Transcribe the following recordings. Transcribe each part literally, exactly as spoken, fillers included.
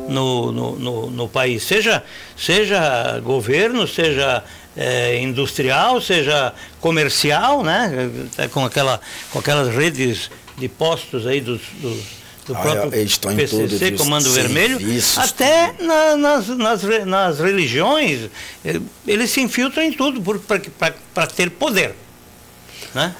no, no, no, no país, seja, seja governo, seja é, industrial, seja comercial, né? Com, aquela, com aquelas redes de postos aí dos, dos, do ah, próprio P C C, Comando Vermelho, até na, nas, nas, nas religiões, eles se infiltram em tudo para ter poder, né?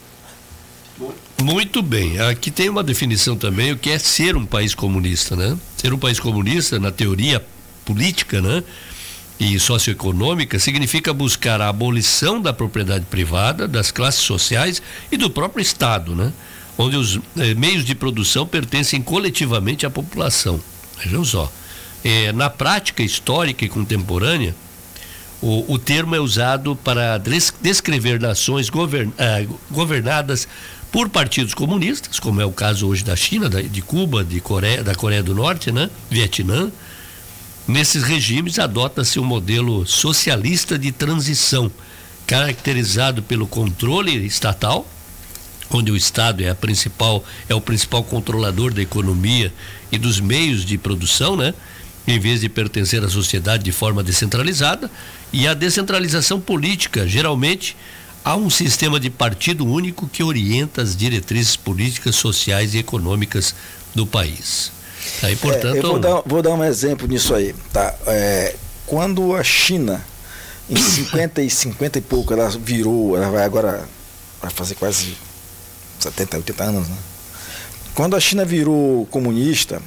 Muito bem, aqui tem uma definição também, o que é ser um país comunista, né? Ser um país comunista, na teoria política, né, e socioeconômica, significa buscar a abolição da propriedade privada, das classes sociais e do próprio Estado, né? Onde os eh, meios de produção pertencem coletivamente à população. Vejam só, eh, na prática histórica e contemporânea, o, o termo é usado para des- descrever nações govern- eh, governadas por partidos comunistas, como é o caso hoje da China, da, de Cuba, de Coreia, da Coreia do Norte, né? Vietnã. Nesses regimes adota-se um modelo socialista de transição, caracterizado pelo controle estatal, onde o Estado é a principal, é o principal controlador da economia e dos meios de produção, né? Em vez de pertencer à sociedade de forma descentralizada, e a descentralização política, geralmente há um sistema de partido único que orienta as diretrizes políticas, sociais e econômicas do país. Aí, portanto, é, eu vou dar, vou dar um exemplo nisso aí, tá? É, quando a China, em cinquenta e cinquenta e pouco, ela virou, ela vai agora, vai fazer quase setenta, oitenta anos, né? Quando a China virou comunista,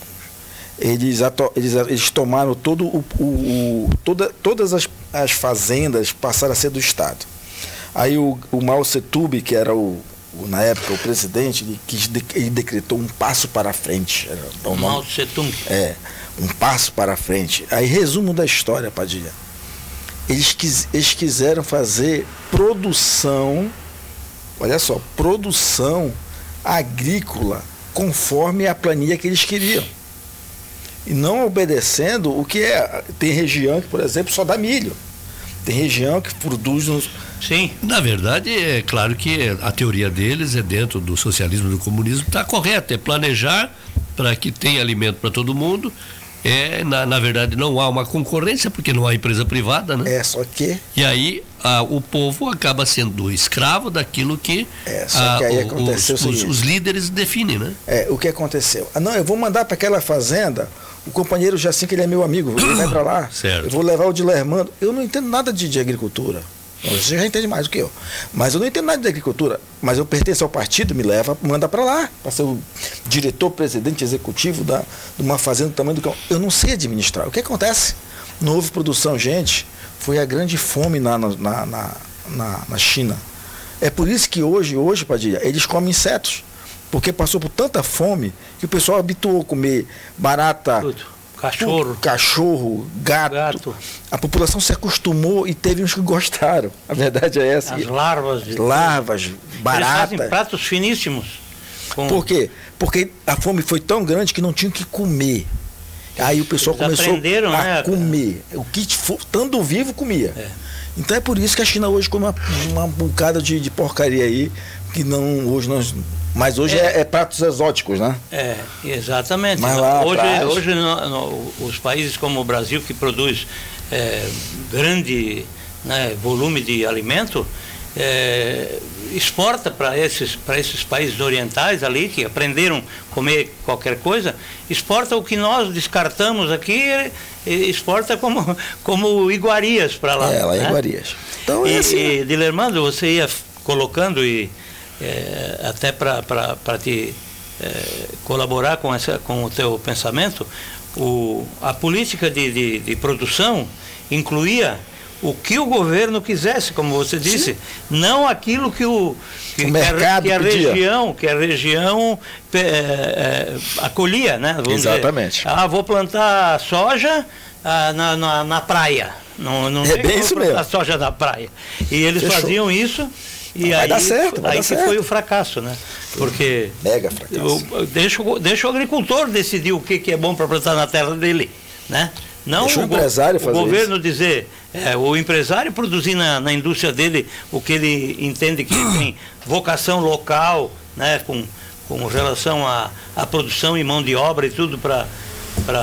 eles, eles, eles tomaram todo o, o, o, toda, todas as, as fazendas passaram a ser do Estado. Aí o, o Mao Tse-tung, que era o, o, na época o presidente, ele, quis, ele decretou um passo para frente. Era, o Mao Tse-tung. É, um passo para frente. Aí, resumo da história, Padilha. Eles, quis, eles quiseram fazer produção, olha só, produção agrícola conforme a planilha que eles queriam. E não obedecendo o que é. Tem região que, por exemplo, só dá milho. Tem região que produz... Uns... Sim. Na verdade, é claro que a teoria deles é dentro do socialismo e do comunismo, está correta, é planejar para que tenha alimento para todo mundo. É, na, na verdade, não há uma concorrência, porque não há empresa privada, né? É, só que... E aí, a, o povo acaba sendo escravo daquilo que, é, só que aí a, aconteceu os, os, os líderes definem, né? É, o que aconteceu? Ah, não, eu vou mandar para aquela fazenda o companheiro Jacinto, que ele é meu amigo, ele vai para lá. Certo. Eu vou levar o Dilermando. Eu não entendo nada de, de agricultura. Você já entende mais do que eu. Mas eu não entendo nada de agricultura. Mas eu pertenço ao partido, me leva, manda para lá, para ser o diretor, presidente executivo da, de uma fazenda do tamanho do cão. Eu não sei administrar. O que acontece? Não houve produção, gente. Foi a grande fome na, na, na, na, na China. É por isso que hoje, hoje, Padilha, eles comem insetos. Porque passou por tanta fome que o pessoal habituou a comer barata, tudo. Cachorro, cachorro, gato. gato. A população se acostumou e teve uns que gostaram. A verdade é essa. As larvas. De... Larvas, baratas. Eles fazem pratos finíssimos. Com... Por quê? Porque a fome foi tão grande que não tinham que comer. Aí o pessoal Eles começou a né? comer. O que for, estando vivo, comia. É. Então é por isso que a China hoje come uma, uma bocada de, de porcaria aí, que não, hoje nós... Mas hoje é, é, é pratos exóticos, né? É, exatamente. Mas lá hoje atrás... hoje no, no, os países como o Brasil, que produz é, grande, né, volume de alimento, é, exporta para esses, para esses países orientais ali, que aprenderam a comer qualquer coisa, exporta o que nós descartamos aqui, exporta como, como iguarias para lá. É, lá né? iguarias. Então, e, é assim, e, Dilermando, você ia colocando e É, até para te é, colaborar com, essa, com o teu pensamento, o, a política de, de, de produção incluía o que o governo quisesse, como você disse, sim, não aquilo que o, que, o mercado que a, que a pedia. região, que a região é, é, acolhia, né? Vamos exatamente. Dizer, ah, vou plantar soja ah, na, na, na praia. Não, não é bem isso mesmo. A soja na praia. E eles Fechou. faziam isso. E vai aí, dar certo, vai aí dar que certo. foi o fracasso, né? Porque mega fracasso. Eu, deixa, deixa o agricultor decidir o que, que é bom para plantar na terra dele, né? Não deixa o, o, empresário o fazer governo isso. dizer, é, o empresário produzir na, na indústria dele o que ele entende que tem vocação local, né? Com, com relação à, à produção e mão de obra e tudo para